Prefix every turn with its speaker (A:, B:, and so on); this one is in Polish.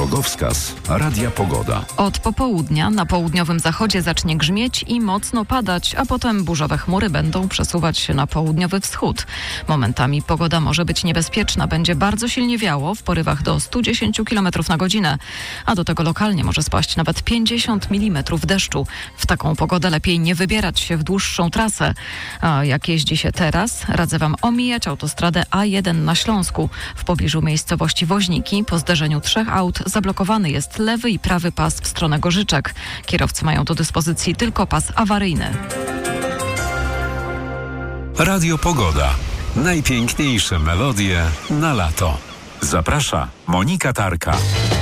A: Drogowskaz Radia Pogoda.
B: Od popołudnia na południowym zachodzie zacznie grzmieć i mocno padać, a potem burzowe chmury będą przesuwać się na południowy wschód. Momentami pogoda może być niebezpieczna, będzie bardzo silnie wiało w porywach do 110 km na godzinę, a do tego lokalnie może spaść nawet 50 mm deszczu. W taką pogodę lepiej nie wybierać się w dłuższą trasę. A jak jeździ się teraz, radzę Wam omijać autostradę A1 na Śląsku. W pobliżu miejscowości Woźniki po zderzeniu 3 aut zablokowany jest lewy i prawy pas w stronę Gorzyczek. Kierowcy mają do dyspozycji tylko pas awaryjny.
A: Radio Pogoda. Najpiękniejsze melodie na lato. Zaprasza Monika Tarka.